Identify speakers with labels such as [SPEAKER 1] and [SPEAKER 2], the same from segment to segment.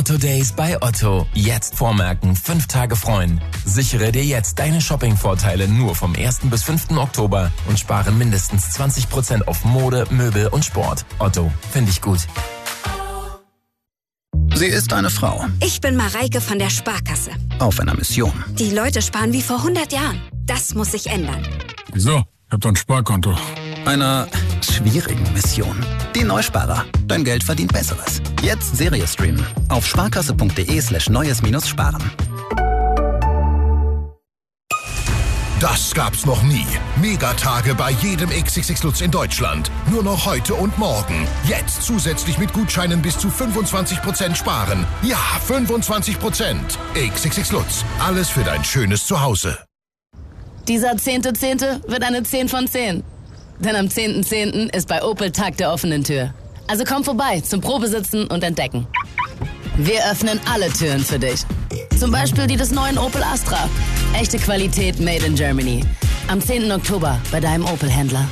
[SPEAKER 1] Otto Days bei Otto. Jetzt vormerken, 5 Tage freuen. Sichere dir jetzt deine Shopping-Vorteile nur vom 1. bis 5. Oktober und spare mindestens 20% auf Mode, Möbel und Sport. Otto, finde ich gut.
[SPEAKER 2] Sie ist eine Frau.
[SPEAKER 3] Ich bin Mareike von der Sparkasse.
[SPEAKER 2] Auf einer Mission.
[SPEAKER 3] Die Leute sparen wie vor 100 Jahren. Das muss sich ändern.
[SPEAKER 4] Wieso? Ich hab doch ein Sparkonto.
[SPEAKER 2] Einer schwierigen Mission. Die Neusparer. Dein Geld verdient Besseres. Jetzt Serie streamen. Auf sparkasse.de/neues-sparen.
[SPEAKER 5] Das gab's noch nie. Megatage bei jedem XXX Lutz in Deutschland. Nur noch heute und morgen. Jetzt zusätzlich mit Gutscheinen bis zu 25% sparen. Ja, 25%. XXX Lutz. Alles für dein schönes Zuhause.
[SPEAKER 6] Dieser 10.10. wird eine 10 von 10. Denn am 10.10. ist bei Opel Tag der offenen Tür. Also komm vorbei zum Probesitzen und Entdecken. Wir öffnen alle Türen für dich. Zum Beispiel die des neuen Opel Astra. Echte Qualität made in Germany. Am 10. Oktober bei deinem Opel-Händler.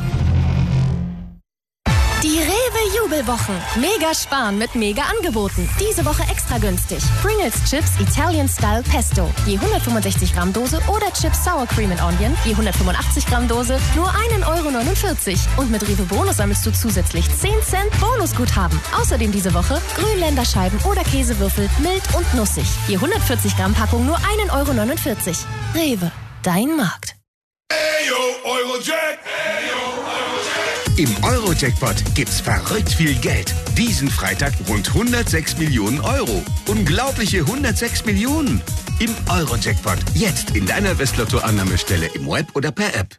[SPEAKER 7] Die Rewe-Jubelwochen. Mega sparen mit Mega-Angeboten. Diese Woche extra günstig. Pringles Chips Italian Style Pesto. Je 165 Gramm Dose oder Chips Sour Cream and Onion. Je 185 Gramm Dose. Nur 1,49 €. Und mit Rewe Bonus sammelst du zusätzlich 10 Cent Bonusguthaben. Außerdem diese Woche Grünländerscheiben oder Käsewürfel mild und nussig. Je 140 Gramm Packung nur 1,49 €. Rewe. Dein Markt.
[SPEAKER 5] Eyo, Eurojack!
[SPEAKER 8] Im Euro-Jackpot gibt's verrückt viel Geld. Diesen Freitag rund 106 Millionen €. Unglaubliche 106 Millionen. Im Euro-Jackpot. Jetzt in deiner Westlotto-Annahmestelle im Web oder per App.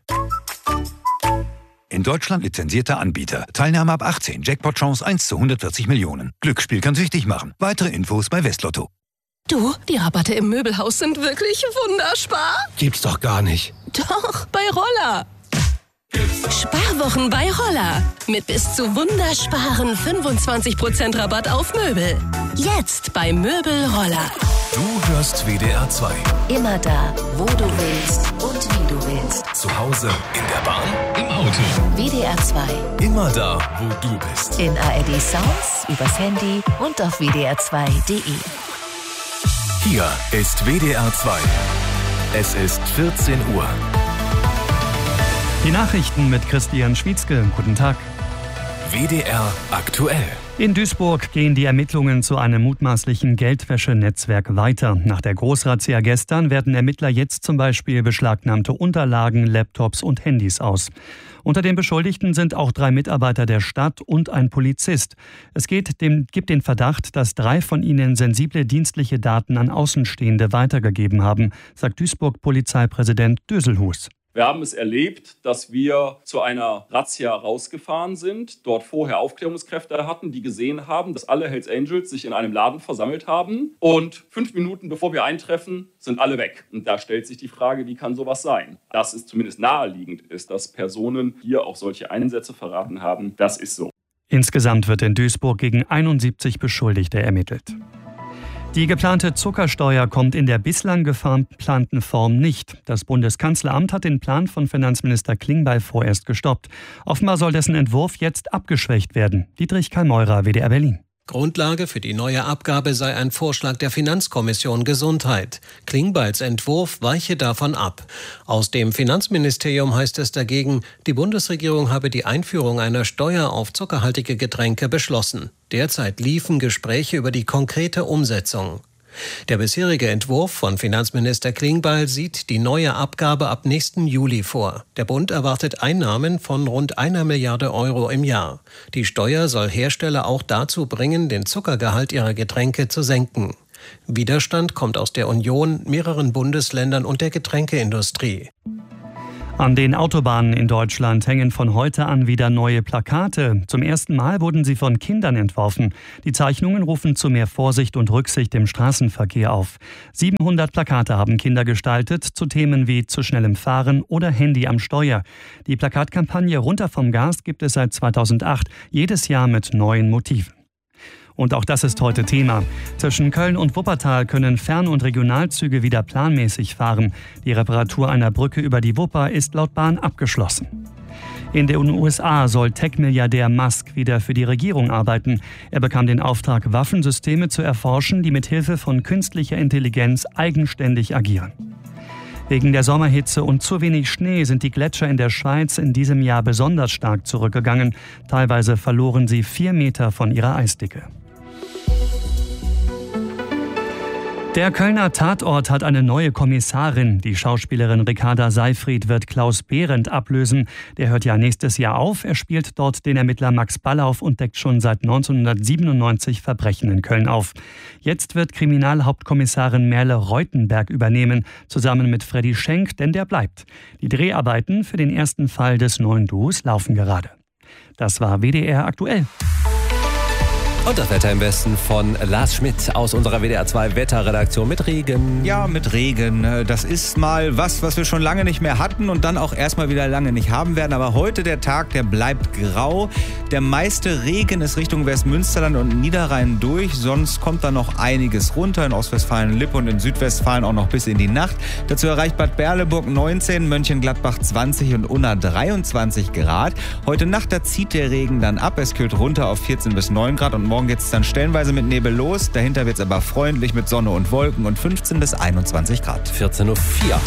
[SPEAKER 9] In Deutschland lizenzierter Anbieter. Teilnahme ab 18. Jackpot-Chance 1 zu 140 Millionen. Glücksspiel kann süchtig machen. Weitere Infos bei Westlotto.
[SPEAKER 7] Du, die Rabatte im Möbelhaus sind wirklich wunderspar.
[SPEAKER 8] Gibt's doch gar nicht.
[SPEAKER 7] Doch, bei Roller. Sparwochen bei Roller. Mit bis zu wundersparen 25% Rabatt auf Möbel. Jetzt bei Möbel Roller.
[SPEAKER 1] Du hörst WDR 2.
[SPEAKER 10] Immer da, wo du willst und wie du willst.
[SPEAKER 1] Zu Hause, in der Bahn, im Auto.
[SPEAKER 10] WDR 2.
[SPEAKER 1] Immer da, wo du bist.
[SPEAKER 10] In ARD Sounds, übers Handy und auf wdr2.de.
[SPEAKER 1] Hier ist WDR 2. Es ist 14 Uhr.
[SPEAKER 11] Die Nachrichten mit Christian Schwietzke. Guten Tag.
[SPEAKER 1] WDR aktuell.
[SPEAKER 11] In Duisburg gehen die Ermittlungen zu einem mutmaßlichen Geldwäschenetzwerk weiter. Nach der Großrazzia gestern werten Ermittler jetzt zum Beispiel beschlagnahmte Unterlagen, Laptops und Handys aus. Unter den Beschuldigten sind auch 3 Mitarbeiter der Stadt und ein Polizist. Es gibt den Verdacht, dass 3 von ihnen sensible dienstliche Daten an Außenstehende weitergegeben haben, sagt Duisburg-Polizeipräsident Döselhus.
[SPEAKER 12] Wir haben es erlebt, dass wir zu einer Razzia rausgefahren sind, dort vorher Aufklärungskräfte hatten, die gesehen haben, dass alle Hells Angels sich in einem Laden versammelt haben. Und 5 Minuten bevor wir eintreffen, sind alle weg. Und da stellt sich die Frage, wie kann sowas sein? Dass es zumindest naheliegend ist, dass Personen hier auch solche Einsätze verraten haben, das ist so.
[SPEAKER 11] Insgesamt wird in Duisburg gegen 71 Beschuldigte ermittelt. Die geplante Zuckersteuer kommt in der bislang geplanten Form nicht. Das Bundeskanzleramt hat den Plan von Finanzminister Klingbeil vorerst gestoppt. Offenbar soll dessen Entwurf jetzt abgeschwächt werden. Dietrich Kallmeurer, WDR Berlin.
[SPEAKER 13] Grundlage für die neue Abgabe sei ein Vorschlag der Finanzkommission Gesundheit. Klingbeils Entwurf weiche davon ab. Aus dem Finanzministerium heißt es dagegen, die Bundesregierung habe die Einführung einer Steuer auf zuckerhaltige Getränke beschlossen. Derzeit liefen Gespräche über die konkrete Umsetzung. Der bisherige Entwurf von Finanzminister Klingbeil sieht die neue Abgabe ab nächsten Juli vor. Der Bund erwartet Einnahmen von rund 1 Milliarde € im Jahr. Die Steuer soll Hersteller auch dazu bringen, den Zuckergehalt ihrer Getränke zu senken. Widerstand kommt aus der Union, mehreren Bundesländern und der Getränkeindustrie.
[SPEAKER 11] An den Autobahnen in Deutschland hängen von heute an wieder neue Plakate. Zum ersten Mal wurden sie von Kindern entworfen. Die Zeichnungen rufen zu mehr Vorsicht und Rücksicht im Straßenverkehr auf. 700 Plakate haben Kinder gestaltet zu Themen wie zu schnellem Fahren oder Handy am Steuer. Die Plakatkampagne Runter vom Gas gibt es seit 2008, jedes Jahr mit neuen Motiven. Und auch das ist heute Thema. Zwischen Köln und Wuppertal können Fern- und Regionalzüge wieder planmäßig fahren. Die Reparatur einer Brücke über die Wupper ist laut Bahn abgeschlossen. In den USA soll Tech-Milliardär Musk wieder für die Regierung arbeiten. Er bekam den Auftrag, Waffensysteme zu erforschen, die mit Hilfe von künstlicher Intelligenz eigenständig agieren. Wegen der Sommerhitze und zu wenig Schnee sind die Gletscher in der Schweiz in diesem Jahr besonders stark zurückgegangen. Teilweise verloren sie 4 Meter von ihrer Eisdicke. Der Kölner Tatort hat eine neue Kommissarin. Die Schauspielerin Ricarda Seyfried wird Klaus Behrendt ablösen. Der hört ja nächstes Jahr auf. Er spielt dort den Ermittler Max Ballauf und deckt schon seit 1997 Verbrechen in Köln auf. Jetzt wird Kriminalhauptkommissarin Merle Reutenberg übernehmen, zusammen mit Freddy Schenk, denn der bleibt. Die Dreharbeiten für den ersten Fall des neuen Duos laufen gerade. Das war WDR aktuell.
[SPEAKER 14] Und das Wetter im Westen von Lars Schmidt aus unserer WDR 2 Wetterredaktion mit Regen.
[SPEAKER 15] Ja, mit Regen. Das ist mal was wir schon lange nicht mehr hatten und dann auch erstmal wieder lange nicht haben werden. Aber heute der Tag, der bleibt grau. Der meiste Regen ist Richtung Westmünsterland und Niederrhein durch. Sonst kommt da noch einiges runter. In Ostwestfalen-Lippe und in Südwestfalen auch noch bis in die Nacht. Dazu erreicht Bad Berleburg 19, Mönchengladbach 20 und Unna 23 Grad. Heute Nacht, da zieht der Regen dann ab. Es kühlt runter auf 14 bis 9 Grad und morgen geht es dann stellenweise mit Nebel los. Dahinter wird es aber freundlich mit Sonne und Wolken und 15 bis 21 Grad.
[SPEAKER 14] 14.04 Uhr.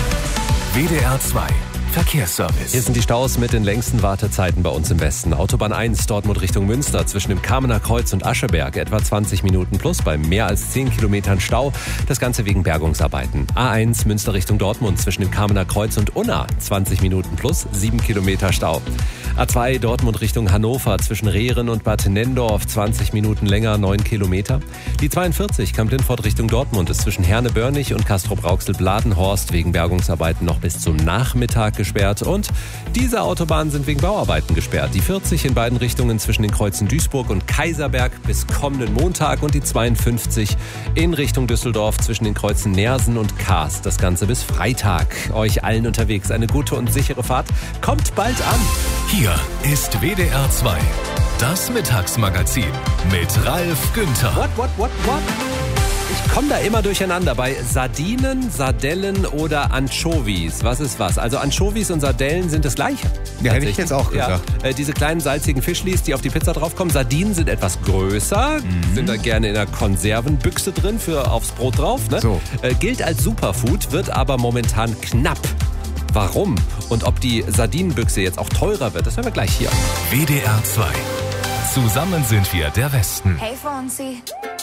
[SPEAKER 5] WDR 2 Verkehrsservice.
[SPEAKER 14] Hier sind die Staus mit den längsten Wartezeiten bei uns im Westen. Autobahn 1 Dortmund Richtung Münster zwischen dem Kamener Kreuz und Ascheberg etwa 20 Minuten plus bei mehr als 10 Kilometern Stau. Das Ganze wegen Bergungsarbeiten. A1 Münster Richtung Dortmund zwischen dem Kamener Kreuz und Unna 20 Minuten plus 7 Kilometer Stau. A2 Dortmund Richtung Hannover zwischen Rehren und Bad Nendorf 20 Minuten länger, 9 Kilometer. Die 42 Kamp-Lindfort Richtung Dortmund ist zwischen Herne-Börnich und Castrop-Rauxel-Bladenhorst wegen Bergungsarbeiten noch bis zum Nachmittag gesperrt. Und diese Autobahnen sind wegen Bauarbeiten gesperrt. Die 40 in beiden Richtungen zwischen den Kreuzen Duisburg und Kaiserberg bis kommenden Montag und die 52 in Richtung Düsseldorf zwischen den Kreuzen Nersen und Kaas. Das Ganze bis Freitag. Euch allen unterwegs eine gute und sichere Fahrt. Kommt bald an.
[SPEAKER 5] Hier ist WDR 2, das Mittagsmagazin mit Ralf Günther.
[SPEAKER 14] What? Ich komme da immer durcheinander bei Sardinen, Sardellen oder Anchovies. Was ist was? Also Anchovies und Sardellen sind das Gleiche.
[SPEAKER 15] Ja, hätte ich jetzt auch gesagt.
[SPEAKER 14] Ja, diese kleinen salzigen Fischlis, die auf die Pizza draufkommen. Sardinen sind etwas größer, sind da gerne in einer Konservenbüchse drin für aufs Brot drauf. Ne?
[SPEAKER 15] So.
[SPEAKER 14] Gilt als Superfood, wird aber momentan knapp. Warum? Und ob die Sardinenbüchse jetzt auch teurer wird, das hören wir gleich hier.
[SPEAKER 5] WDR 2. Zusammen sind wir der Westen.
[SPEAKER 16] Hey Fonzie,